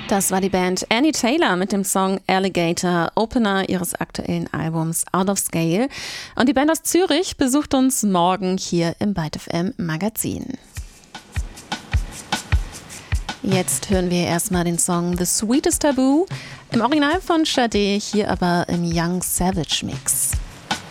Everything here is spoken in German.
Das war die Band Annie Taylor mit dem Song Alligator, Opener ihres aktuellen Albums Out of Scale. Und die Band aus Zürich besucht uns morgen hier im Byte FM Magazin. Jetzt hören wir erstmal den Song The Sweetest Taboo, im Original von Sade, hier aber im Young Savage Mix.